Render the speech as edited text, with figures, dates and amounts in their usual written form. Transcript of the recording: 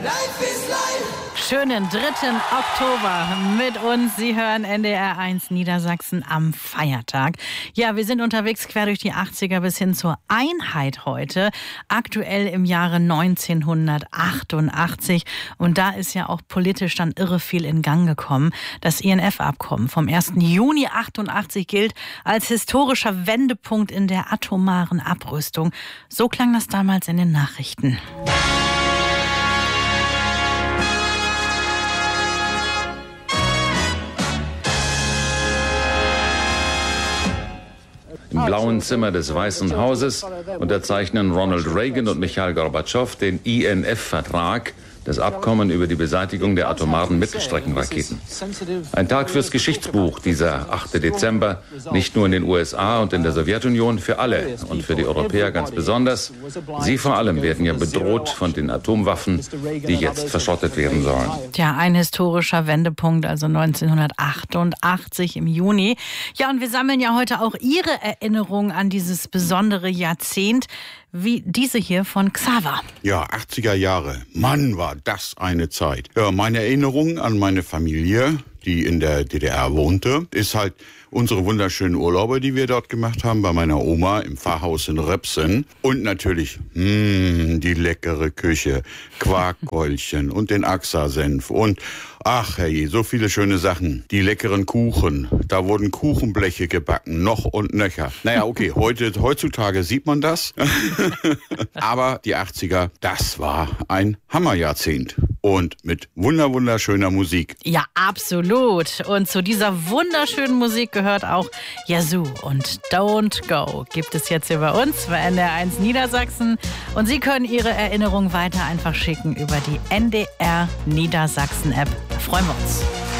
Schönen 3. Oktober mit uns. Sie hören NDR 1 Niedersachsen am Feiertag. Ja, wir sind unterwegs quer durch die 80er bis hin zur Einheit heute. Aktuell im Jahre 1988. Und da ist ja auch politisch dann irre viel in Gang gekommen. Das INF-Abkommen vom 1. Juni 88 gilt als historischer Wendepunkt in der atomaren Abrüstung. So klang das damals in den Nachrichten. Im blauen Zimmer des Weißen Hauses unterzeichnen Ronald Reagan und Michail Gorbatschow den INF-Vertrag, das Abkommen über die Beseitigung der atomaren Mittelstreckenraketen. Ein Tag fürs Geschichtsbuch, dieser 8. Dezember, nicht nur in den USA und in der Sowjetunion, für alle und für die Europäer ganz besonders. Sie vor allem werden ja bedroht von den Atomwaffen, die jetzt verschrottet werden sollen. Ja, ein historischer Wendepunkt, also 1988 im Juni. Ja, und wir sammeln ja heute auch Ihre Erinnerungen an dieses besondere Jahrzehnt, wie diese hier von Xaver. Ja, 80er Jahre. Mann, war das eine Zeit. Ja, meine Erinnerung an meine Familie, die in der DDR wohnte, ist halt unsere wunderschönen Urlaube, die wir dort gemacht haben, bei meiner Oma im Pfarrhaus in Repsen. Und natürlich, die leckere Küche, Quarkkeulchen und den Axa-Senf und ach herrje, so viele schöne Sachen. Die leckeren Kuchen, da wurden Kuchenbleche gebacken, noch und nöcher. Naja, okay, heutzutage sieht man das. Aber die 80er, das war ein Hammerjahrzehnt. Und mit wunderschöner Musik. Ja, absolut. Und zu dieser wunderschönen Musik gehört auch Yazoo und Don't Go. Gibt es jetzt hier bei uns bei NDR 1 Niedersachsen. Und Sie können Ihre Erinnerungen weiter einfach schicken über die NDR Niedersachsen App. Da freuen wir uns.